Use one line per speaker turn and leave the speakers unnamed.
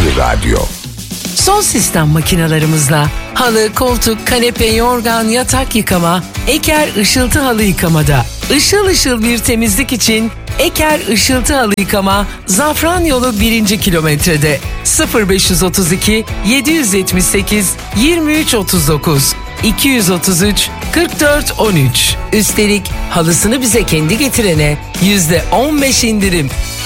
Endüstri Radyo.
Son sistem makinalarımızla halı, koltuk, kanepe, yorgan, yatak yıkama, Eker Işıltı Halı Yıkamada. Işıl ışıl bir temizlik için Eker Işıltı Halı Yıkama, Zafran Yolu 1. kilometrede. 0532 778 23 39 233 44 13. Üstelik halısını bize kendi getirene %15 indirim.